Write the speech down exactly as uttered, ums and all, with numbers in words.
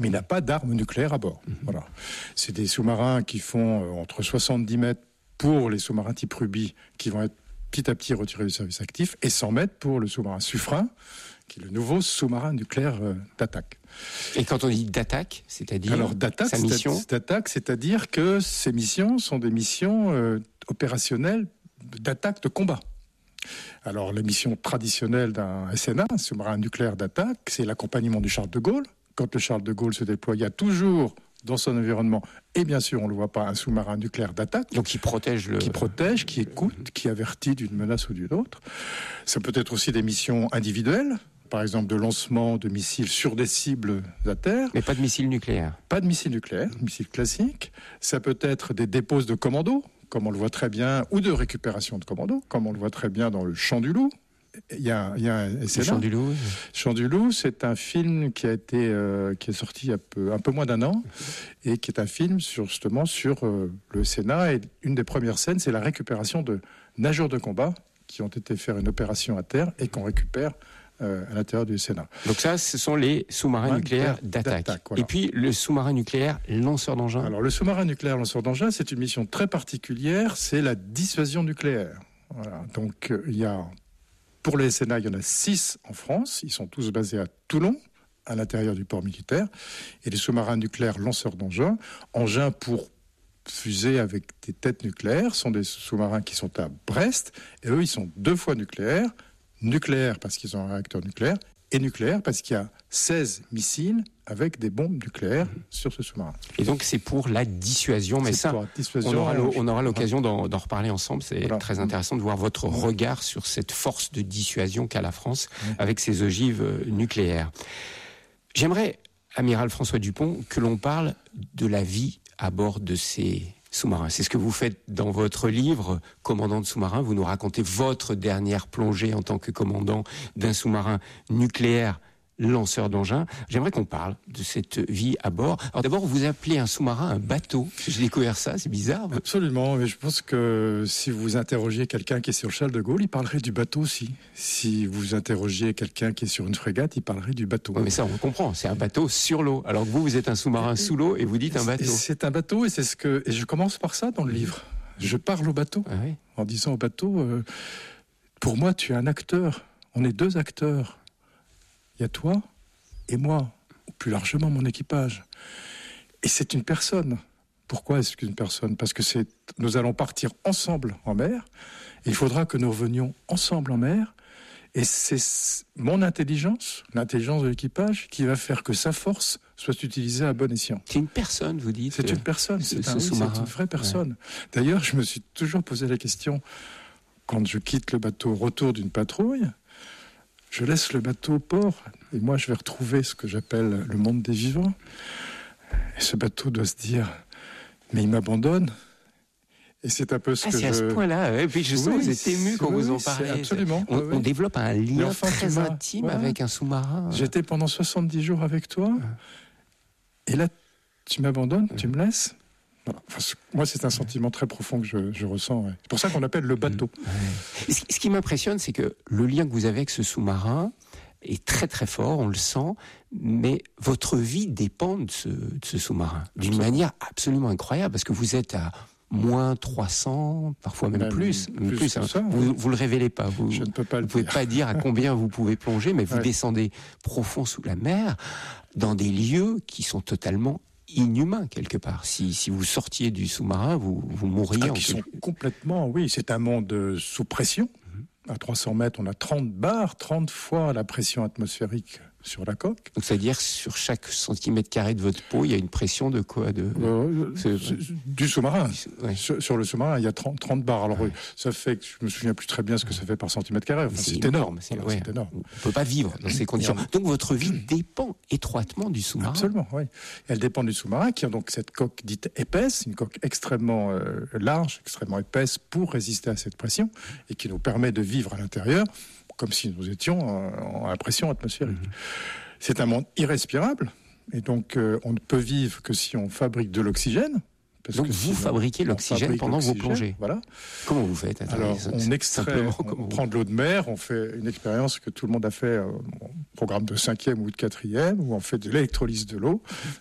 mais il n'a pas d'armes nucléaires à bord. Mmh. Voilà. C'est des sous-marins qui font euh, entre soixante-dix mètres pour les sous-marins type Ruby, qui vont être petit à petit retirés du service actif, et cent mètres pour le sous-marin Suffren, qui est le nouveau sous-marin nucléaire euh, d'attaque. Et quand on dit d'attaque, c'est-à-dire Alors d'attaque, sa mission c'est d'attaque, c'est-à-dire que ces missions sont des missions euh, opérationnelles d'attaque de combat. Alors les missions traditionnelles d'un S N A, un sous-marin nucléaire d'attaque, c'est l'accompagnement du Charles de Gaulle. Quand le Charles de Gaulle se déploie, il y a toujours dans son environnement, et bien sûr on ne le voit pas, un sous-marin nucléaire d'attaque. Donc qui protège le... Qui protège, qui écoute, qui avertit d'une menace ou d'une autre. Ça peut être aussi des missions individuelles, par exemple de lancement de missiles sur des cibles à terre. Mais pas de missiles nucléaires. Pas de missiles nucléaires, missiles classiques. Ça peut être des déposes de commandos, comme on le voit très bien, ou de récupération de commandos, comme on le voit très bien dans le Chant du Loup. Il y a, il y a un S N A. Le Chant du Loup. Oui. Chant du Loup, c'est un film qui a été, euh, qui est sorti il y a peu, un peu moins d'un an, et qui est un film sur, justement sur euh, le S N A. Et une des premières scènes, c'est la récupération de nageurs de combat qui ont été faire une opération à terre et qu'on récupère euh, à l'intérieur du S N A. Donc ça, ce sont les sous-marins nucléaires d'attaque. d'attaque voilà. Et puis le sous-marin nucléaire lanceur d'engins. Alors le sous-marin nucléaire lanceur d'engins, c'est une mission très particulière. C'est la dissuasion nucléaire. Voilà. Donc euh, il y a Pour les S N A, il y en a six en France. Ils sont tous basés à Toulon, à l'intérieur du port militaire. Et les sous-marins nucléaires lanceurs d'engins, engins pour fusées avec des têtes nucléaires, sont des sous-marins qui sont à Brest. Et eux, ils sont deux fois nucléaires. Nucléaires parce qu'ils ont un réacteur nucléaire. Et nucléaires parce qu'il y a seize missiles avec des bombes nucléaires mmh. sur ce sous-marin. Et donc c'est pour la dissuasion, mais c'est ça, dissuasion, on aura, on aura l'occasion d'en, d'en reparler ensemble. C'est voilà. très intéressant de voir votre mmh. regard sur cette force de dissuasion qu'a la France mmh. avec ses ogives nucléaires. J'aimerais, amiral François Dupont, que l'on parle de la vie à bord de ces sous-marins. C'est ce que vous faites dans votre livre, Commandant de sous-marin. Vous nous racontez votre dernière plongée en tant que commandant d'un sous-marin nucléaire lanceur d'engins. J'aimerais qu'on parle de cette vie à bord. Alors d'abord, vous appelez un sous-marin un bateau. J'ai découvert ça, c'est bizarre. Absolument, mais je pense que si vous interrogiez quelqu'un qui est sur le Charles de Gaulle, il parlerait du bateau aussi. Si vous interrogiez quelqu'un qui est sur une frégate, il parlerait du bateau. Oui, mais ça, on comprend. C'est un bateau sur l'eau. Alors que vous, vous êtes un sous-marin sous l'eau et vous dites un bateau. C'est un bateau et c'est ce que et je commence par ça dans le livre. Je parle au bateau ah oui. en disant au bateau, euh, pour moi, tu es un acteur. On est deux acteurs. Il y a toi et moi, ou plus largement mon équipage. Et c'est une personne. Pourquoi est-ce qu'une personne ? Parce que c'est, nous allons partir ensemble en mer, et il faudra que nous revenions ensemble en mer, et c'est mon intelligence, l'intelligence de l'équipage, qui va faire que sa force soit utilisée à bon escient. C'est une personne, vous dites ? C'est une personne, c'est, un, oui, c'est une vraie personne. Ouais. D'ailleurs, je me suis toujours posé la question, quand je quitte le bateau au retour d'une patrouille, je laisse le bateau au port, et moi je vais retrouver ce que j'appelle le monde des vivants. Et ce bateau doit se dire, mais il m'abandonne. Et c'est un peu ce ah, que c'est je... c'est à ce point-là, et puis je sens oui, que vous êtes ému quand oui, vous en parlez. Absolument. On, oui, oui. on développe un lien enfin, très intime ouais. avec un sous-marin. J'étais pendant soixante-dix jours avec toi, ouais. et là tu m'abandonnes, ouais. tu me laisses. Enfin, moi, c'est un sentiment très profond que je, je ressens. Ouais. C'est pour ça qu'on l'appelle le bateau. Ouais. Ce, ce qui m'impressionne, c'est que le lien que vous avez avec ce sous-marin est très très fort, on le sent, mais votre vie dépend de ce, de ce sous-marin d'une manière absolument incroyable, parce que vous êtes à moins trois cents, parfois même, même plus. Plus, plus hein. ça, vous, vous le révélez pas. Vous, je ne peux pas le vous pouvez dire. pas dire à combien vous pouvez plonger, mais vous ouais. descendez profond sous la mer, dans des lieux qui sont totalement inhumain quelque part. Si, si vous sortiez du sous-marin, vous, vous mourriez. Ah, en qui sont complètement, oui, c'est un monde sous pression. Mm-hmm. À trois cents mètres, on a trente bars, trente fois la pression atmosphérique sur la coque. Donc, c'est-à-dire, sur chaque centimètre carré de votre peau, il y a une pression de quoi de, euh, c'est, c'est, Du sous-marin. Ouais. Sur, sur le sous-marin, il y a trente, trente bars. Alors, ouais. ça fait que je me souviens plus très bien ce que ça fait par centimètre carré. Enfin, c'est, c'est énorme. C'est, voilà, ouais. c'est énorme. On ne peut pas vivre dans ces conditions. Donc, votre vie dépend étroitement du sous-marin. Absolument, oui. Elle dépend du sous-marin, qui a donc cette coque dite épaisse, une coque extrêmement euh, large, extrêmement épaisse pour résister à cette pression, et qui nous permet de vivre à l'intérieur comme si nous étions en, en pression atmosphérique. Mmh. C'est un monde irrespirable, et donc euh, on ne peut vivre que si on fabrique de l'oxygène Parce Donc que vous sinon, fabriquez l'oxygène pendant vos plongées. Voilà. Comment vous faites? Attendez, Alors on extrait, on vous... prend de l'eau de mer, on fait une expérience que tout le monde a fait au programme de cinquième ou de quatrième, où on fait de l'électrolyse de l'eau.